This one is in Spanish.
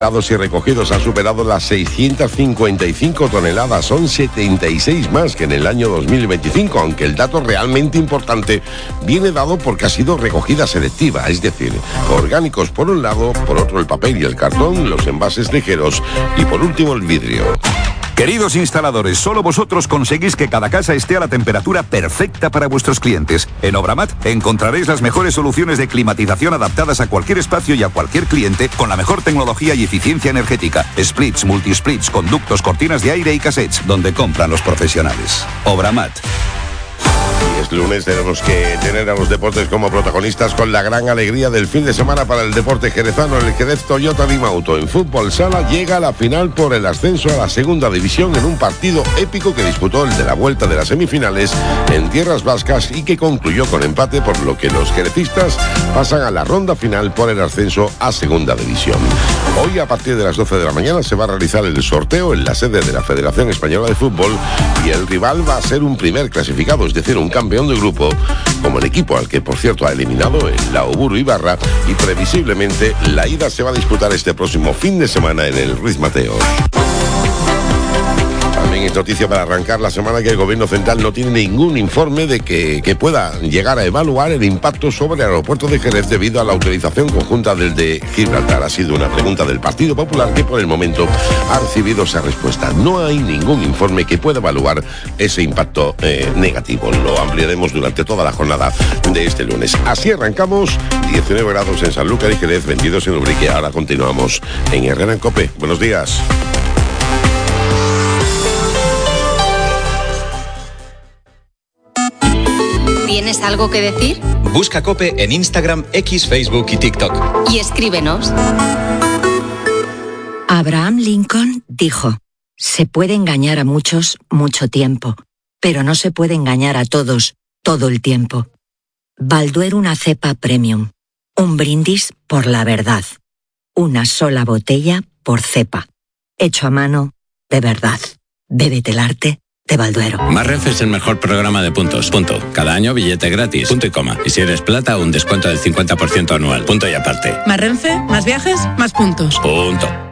y recogidos ha superado las 655 toneladas, son 76 más que en el año 2025, aunque el dato realmente importante viene dado porque ha sido recogida selectiva, es decir, orgánicos por un lado, por otro el papel y el cartón, los envases ligeros y por último el vidrio. Queridos instaladores, solo vosotros conseguís que cada casa esté a la temperatura perfecta para vuestros clientes. En Obramat encontraréis las mejores soluciones de climatización adaptadas a cualquier espacio y a cualquier cliente con la mejor tecnología y eficiencia energética. Splits, multisplits, conductos, cortinas de aire y cassettes, donde compran los profesionales. Obramat. Es lunes, tenemos que tener a los deportes como protagonistas con la gran alegría del fin de semana para el deporte jerezano. El Jerez Toyota Rimauto en fútbol sala llega a la final por el ascenso a la segunda división en un partido épico que disputó el de la vuelta de las semifinales en tierras vascas y que concluyó con empate, por lo que los jerecistas pasan a la ronda final por el ascenso a segunda división. Hoy a partir de las 12 de la mañana se va a realizar el sorteo en la sede de la Federación Española de Fútbol y el rival va a ser un primer clasificado, es decir, un campeón de grupo, como el equipo al que por cierto ha eliminado el Laoburu Ibarra, y previsiblemente la ida se va a disputar este próximo fin de semana en el Ruiz Mateos. También es noticia para arrancar la semana que el gobierno central no tiene ningún informe de que pueda llegar a evaluar el impacto sobre el aeropuerto de Jerez debido a la autorización conjunta del de Gibraltar. Ha sido una pregunta del Partido Popular que por el momento ha recibido esa respuesta. No hay ningún informe que pueda evaluar ese impacto negativo. Lo ampliaremos durante toda la jornada de este lunes. Así arrancamos, 19 grados en Sanlúcar y Jerez, 22 en Ubrique. Ahora continuamos en Herrera en COPE. Buenos días. ¿Tienes algo que decir? Busca COPE en Instagram, X, Facebook y TikTok. Y escríbenos. Abraham Lincoln dijo: se puede engañar a muchos mucho tiempo, pero no se puede engañar a todos todo el tiempo. Balduero, una cepa premium. Un brindis por la verdad. Una sola botella por cepa. Hecho a mano, de verdad. Bébete el arte de Balduero. Más Renfe es el mejor programa de puntos. Punto. Cada año billete gratis. Punto y coma. Y si eres plata, un descuento del 50% anual. Punto y aparte. Más Renfe, más viajes, más puntos. Punto.